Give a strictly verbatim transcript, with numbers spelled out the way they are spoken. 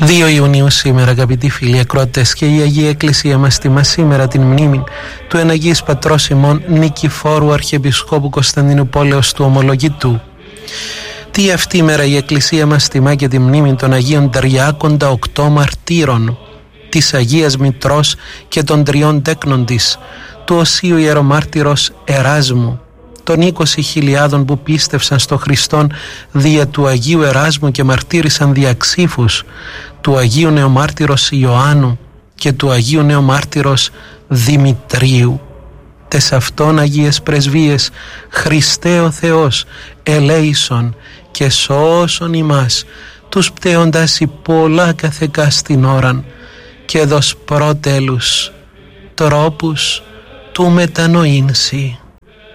δύο Ιουνίου σήμερα, αγαπητοί φίλοι ακροατές, και η Αγία Εκκλησία μας τιμά σήμερα την μνήμη του εν Αγίης Πατρός ημών Νικηφόρου Αρχιεπισκόπου Κωνσταντίνου Πόλεως του Ομολογητού. Τι αυτή η μέρα η Εκκλησία μας τιμά και τη μνήμη των Αγίων Τριάκοντα οκτώ μαρτύρων, της Αγίας Μητρός και των τριών τέκνων της, του Οσίου Ιερομάρτυρος Εράσμου, των είκοσι χιλιάδων που πίστευσαν στο Χριστόν δια του Αγίου Εράσμου και μαρτύρησαν δια ξύφους, του Αγίου Νεομάρτυρος Ιωάννου και του Αγίου Νεομάρτυρος Δημητρίου. Τες αυτών Αγίες Πρεσβείες, Χριστέ ο Θεός, ελέησον και σώσον ημάς, τους πτέοντας υπόλα καθεκά στην ώραν, και δος πρότελους τρόπους του μετανοήνσι.